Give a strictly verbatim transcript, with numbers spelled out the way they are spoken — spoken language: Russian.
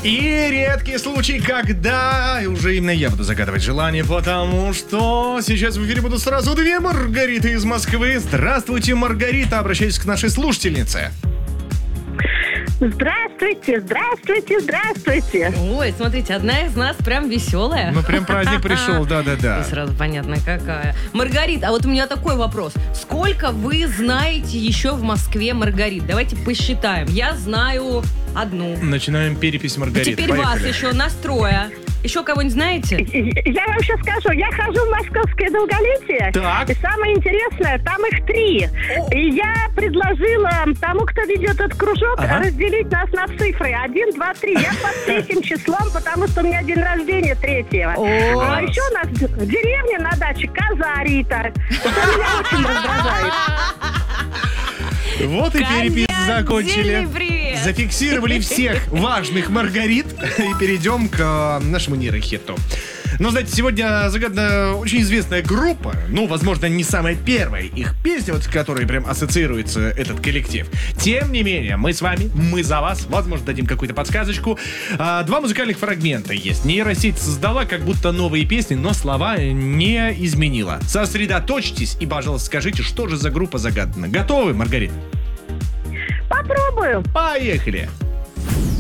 И редкий случай, когда уже именно я буду загадывать желание, потому что сейчас в эфире будут сразу две Маргариты из Москвы. Здравствуйте, Маргарита, обращайтесь к нашей слушательнице. Здравствуйте, здравствуйте, здравствуйте. Ой, смотрите, одна из нас прям веселая. Ну, прям праздник пришел, да-да-да. И сразу понятно, какая. Маргарита, а вот у меня такой вопрос. Сколько вы знаете еще в Москве Маргарит? Давайте посчитаем. Я знаю одну. Начинаем перепись Маргарит. Теперь Поехали. вас еще настроя. Еще кого-нибудь знаете? Я вам сейчас скажу, я хожу в московское долголетие. Так. И самое интересное, там их три. И я предложила тому, кто ведет этот кружок, Ага. разделить нас на цифры. Один, два, три. Я под третьим числом, потому что у меня день рождения третьего. О. А еще у нас в деревне на даче коза Рита. Это меня очень раздражает. Вот и перепись Отдельный закончили. привет. Зафиксировали всех важных Маргарит и перейдем к э, нашему нейрохиту. Но, знаете, сегодня загадана очень известная группа. Ну, возможно, не самая первая их песня, вот с которой прям ассоциируется этот коллектив. Тем не менее, мы с вами, мы за вас. Возможно, дадим какую-то подсказочку. А, два музыкальных фрагмента есть. Нейросеть создала как будто новые песни, но слова не изменила. Сосредоточьтесь и, пожалуйста, скажите, что же за группа загадана. Готовы, Маргарита? Попробую. Поехали!